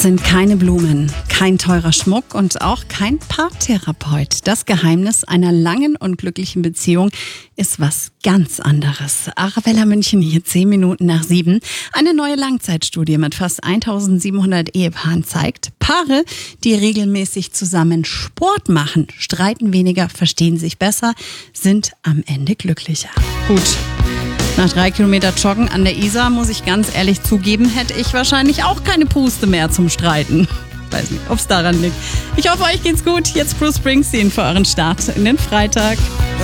sind keine Blumen, kein teurer Schmuck und auch kein Paartherapeut. Das Geheimnis einer langen und glücklichen Beziehung ist was ganz anderes. Arabella München hier, 10 Minuten nach 7. Eine neue Langzeitstudie mit fast 1700 Ehepaaren zeigt, Paare, die regelmäßig zusammen Sport machen, streiten weniger, verstehen sich besser, sind am Ende glücklicher. Gut. Nach 3 Kilometer Joggen an der Isar, muss ich ganz ehrlich zugeben, hätte ich wahrscheinlich auch keine Puste mehr zum Streiten. Weiß nicht, ob es daran liegt. Ich hoffe, euch geht's gut. Jetzt Bruce Springsteen für euren Start in den Freitag.